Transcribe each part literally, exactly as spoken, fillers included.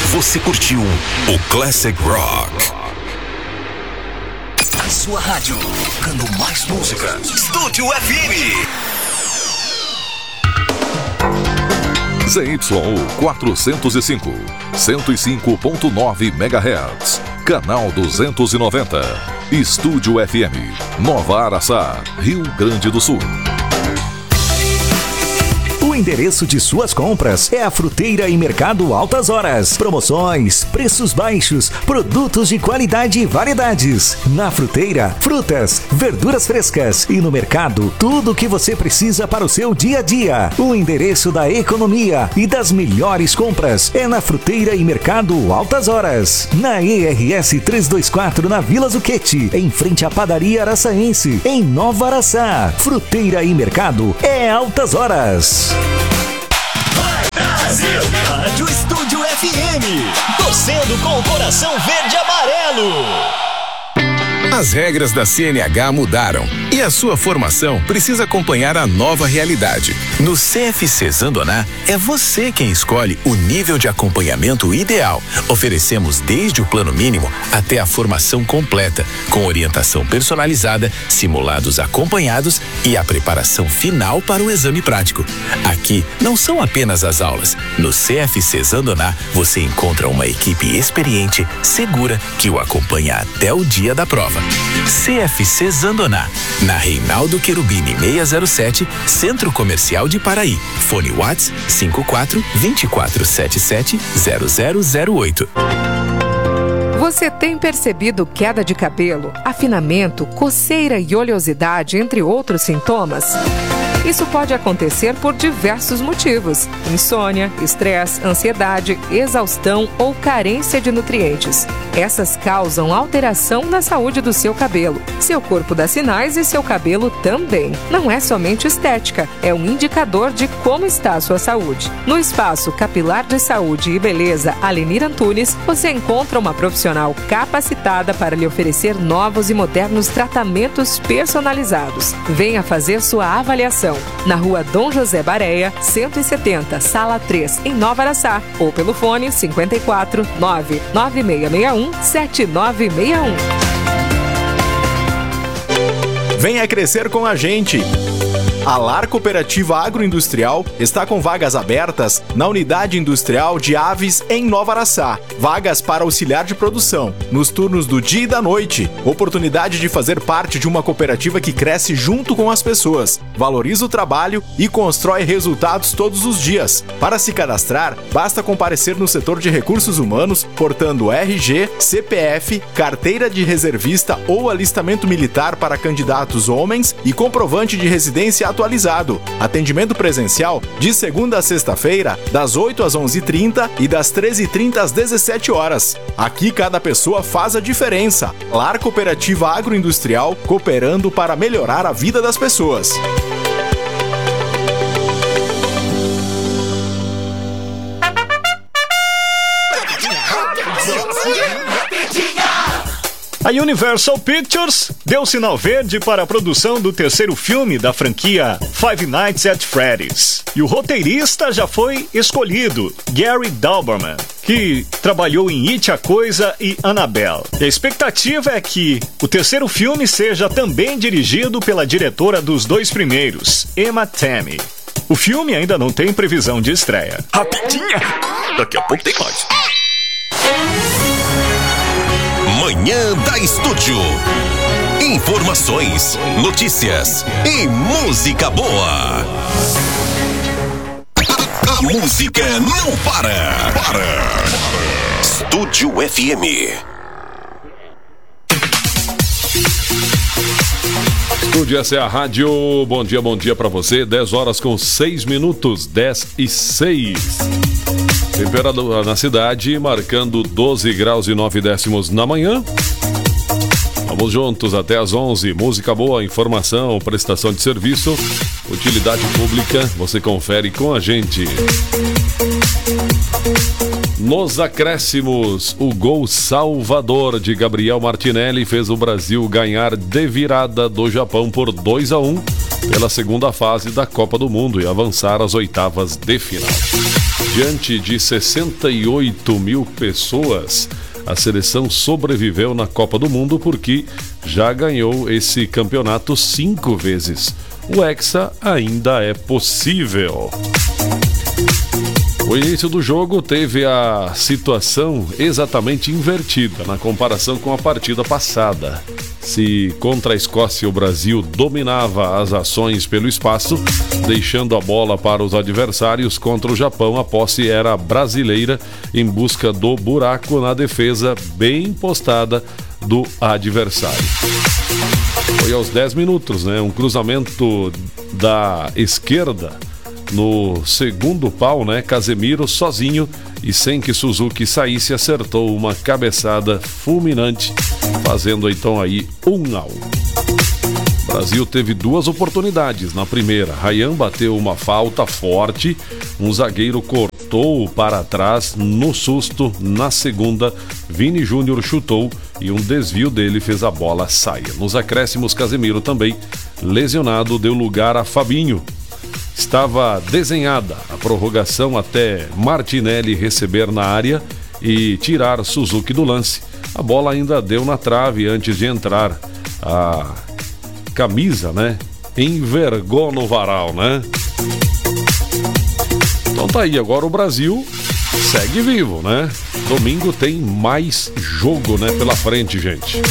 Você curtiu o Classic Rock. A sua rádio, tocando mais música. Estúdio F M. Z Y U quatrocentos e cinco, cento e cinco ponto nove megahertz. Canal duzentos e noventa. Estúdio F M. Nova Araçá, Rio Grande do Sul. O endereço de suas compras é a Fruteira e Mercado Altas Horas. Promoções, preços baixos, produtos de qualidade e variedades. Na Fruteira, frutas, verduras frescas e no mercado, tudo o que você precisa para o seu dia a dia. O endereço da economia e das melhores compras é na Fruteira e Mercado Altas Horas. Na E R S trezentos e vinte e quatro, na Vila Zucchetti, em frente à Padaria Araçaense, em Nova Araçá. Fruteira e Mercado é Altas Horas. Brasil, Rádio Estúdio F M, torcendo com o coração verde e amarelo. As regras da C N H mudaram e a sua formação precisa acompanhar a nova realidade. No C F C Zandoná, é você quem escolhe o nível de acompanhamento ideal. Oferecemos desde o plano mínimo até a formação completa, com orientação personalizada, simulados acompanhados e a preparação final para o exame prático. Aqui não são apenas as aulas. No C F C Zandoná, você encontra uma equipe experiente, segura, que o acompanha até o dia da prova. C F C Zandoná, na Reinaldo Querubini seiscentos e sete, Centro Comercial de Paraí. Fone WhatsApp cinco quatro, dois quatro sete sete, zero zero zero oito. Você tem percebido queda de cabelo, afinamento, coceira e oleosidade, entre outros sintomas? Isso pode acontecer por diversos motivos: insônia, estresse, ansiedade, exaustão ou carência de nutrientes. Essas causam alteração na saúde do seu cabelo. Seu corpo dá sinais e seu cabelo também. Não é somente estética, é um indicador de como está a sua saúde. No Espaço Capilar de Saúde e Beleza Alenir Antunes, você encontra uma profissional capacitada para lhe oferecer novos e modernos tratamentos personalizados. Venha fazer sua avaliação na Rua Dom José Bareia, cento e setenta, Sala três, em Nova Araçá, ou pelo fone cinco quatro, nove nove seis seis um, sete nove seis um. Venha crescer com a gente! A Lar Cooperativa Agroindustrial está com vagas abertas na Unidade Industrial de Aves em Nova Araçá. Vagas para auxiliar de produção, nos turnos do dia e da noite. Oportunidade de fazer parte de uma cooperativa que cresce junto com as pessoas, valoriza o trabalho e constrói resultados todos os dias. Para se cadastrar, basta comparecer no setor de recursos humanos, portando R G, C P F, carteira de reservista ou alistamento militar para candidatos homens e comprovante de residência atualizado. Atendimento presencial de segunda a sexta-feira, das oito às onze e trinta e das treze e trinta às dezessete horas. Aqui cada pessoa faz a diferença. Lar Cooperativa Agroindustrial, cooperando para melhorar a vida das pessoas. A Universal Pictures deu sinal verde para a produção do terceiro filme da franquia Five Nights at Freddy's. E o roteirista já foi escolhido, Gary Dauberman, que trabalhou em It, a Coisa e Annabelle. E a expectativa é que o terceiro filme seja também dirigido pela diretora dos dois primeiros, Emma Tammy. O filme ainda não tem previsão de estreia. Rapidinha! Daqui a pouco tem mais. Manhã da Estúdio. Informações, notícias e música boa. A música não para. Para. Estúdio F M. Estúdio, essa é a rádio. Bom dia, bom dia pra você. dez horas com seis minutos. dez e seis. Temperatura na cidade marcando doze graus e nove décimos na manhã. Vamos juntos até às onze. Música boa, informação, prestação de serviço, utilidade pública. Você confere com a gente. Nos acréscimos, o gol salvador de Gabriel Martinelli fez o Brasil ganhar de virada do Japão por dois a um pela segunda fase da Copa do Mundo e avançar às oitavas de final. Diante de sessenta e oito mil pessoas, a seleção sobreviveu na Copa do Mundo porque já ganhou esse campeonato cinco vezes. O Hexa ainda é possível. O início do jogo teve a situação exatamente invertida na comparação com a partida passada. Se contra a Escócia o Brasil dominava as ações pelo espaço, deixando a bola para os adversários, contra o Japão a posse era brasileira em busca do buraco na defesa bem postada do adversário. Foi aos dez minutos, né? Um cruzamento da esquerda no segundo pau, né? Casemiro sozinho e sem que Suzuki saísse, acertou uma cabeçada fulminante, fazendo então aí um a um. O Brasil teve duas oportunidades. Na primeira, Ryan bateu uma falta forte, um zagueiro cortou para trás no susto. Na segunda, Vini Júnior chutou e um desvio dele fez a bola sair. Nos acréscimos, Casemiro também, lesionado, deu lugar a Fabinho. Estava desenhada a prorrogação até Martinelli receber na área e tirar Suzuki do lance. A bola ainda deu na trave antes de entrar. A camisa, né? Envergou no varal, né? Então tá aí, agora o Brasil segue vivo, né? Domingo tem mais jogo, né? Pela frente, gente.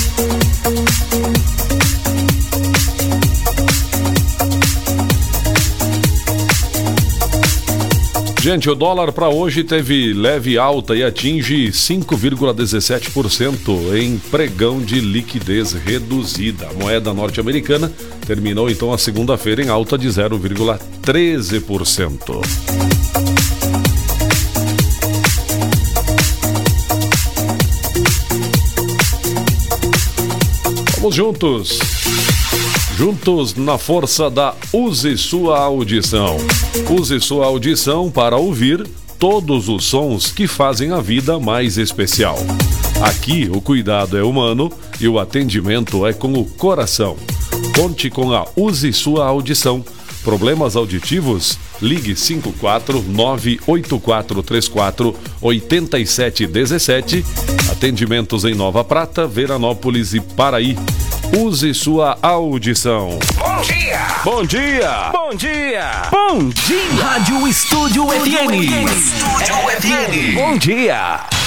Gente, o dólar para hoje teve leve alta e atinge cinco vírgula dezessete por cento em pregão de liquidez reduzida. A moeda norte-americana terminou então a segunda-feira em alta de zero vírgula treze por cento. Vamos juntos. Juntos na força da Use Sua Audição. Use sua audição para ouvir todos os sons que fazem a vida mais especial. Aqui o cuidado é humano e o atendimento é com o coração. Conte com a Use Sua Audição. Problemas auditivos? Ligue cinco quatro nove oito quatro três quatro oito sete um sete. Atendimentos em Nova Prata, Veranópolis e Paraí. Use sua audição. Bom dia! Bom dia! Bom dia! Bom dia! Rádio Estúdio F M. Estúdio F M. Bom dia!